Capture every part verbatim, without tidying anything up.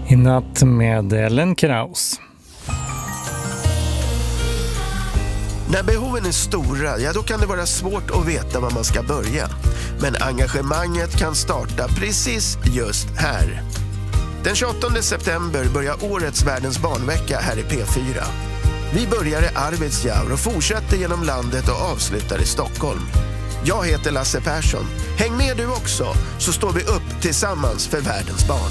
I natt med Ellen Kraus. När behoven är stora, ja då kan det vara svårt att veta var man ska börja. Men engagemanget kan starta precis just här. Den tjugoåttonde september börjar årets Världens barnvecka här i P fyra. Vi börjar i Arvidsjaur och fortsätter genom landet och avslutar i Stockholm. Jag heter Lasse Persson. Häng med du också, så står vi upp tillsammans för världens barn.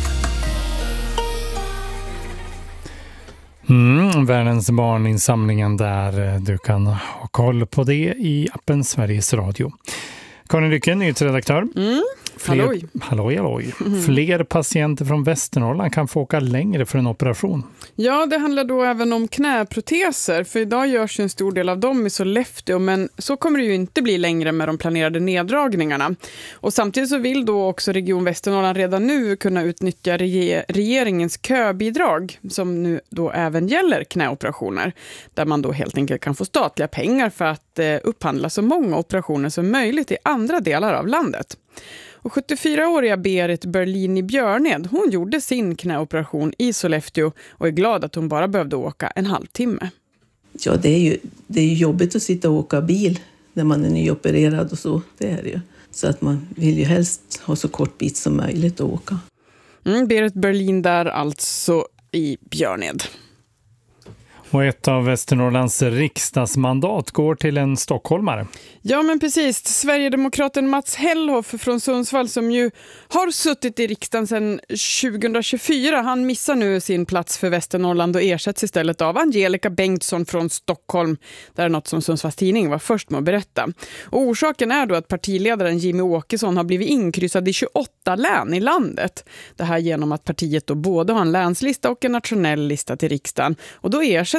Mm, världens barninsamlingen där. Du kan ha koll på det i appen Sveriges Radio. Karin Lycke, nyhetsredaktör. Mm. Fler, halloj. Halloj, halloj. Mm. Fler patienter från Västernorrland kan få åka längre för en operation. Ja, det handlar då även om knäproteser. För idag görs en stor del av dem i Sollefteå. Men så kommer det ju inte bli längre med de planerade neddragningarna. Och samtidigt så vill då också Region Västernorrland redan nu kunna utnyttja re- regeringens köbidrag. Som nu då även gäller knäoperationer. Där man då helt enkelt kan få statliga pengar för att eh, upphandla så många operationer som möjligt i andra delar av landet. Och sjuttiofyraåriga Berit Berlin i Björned, hon gjorde sin knäoperation i Sollefteå och är glad att hon bara behövde åka en halvtimme. Ja, det är ju, det är ju jobbigt att sitta och åka bil när man är nyopererad och så, det är det ju. Så att man vill ju helst ha så kort bit som möjligt att åka. Mm, Berit Berlin där alltså i Björned. Och ett av Västernorrlands riksdagsmandat går till en stockholmare. Ja, men precis. Sverigedemokraten Mats Hellhoff från Sundsvall, som ju har suttit i riksdagen sedan tjugohundratjugofyra. Han missar nu sin plats för Västernorrland och ersätts istället av Angelica Bengtsson från Stockholm. Det är något som Sundsvalls tidning var först med att berätta. Och orsaken är då att partiledaren Jimmy Åkesson har blivit inkryssad i tjugoåtta län i landet. Det här genom att partiet då både har en länslista och en nationell lista till riksdagen. Och då ersätts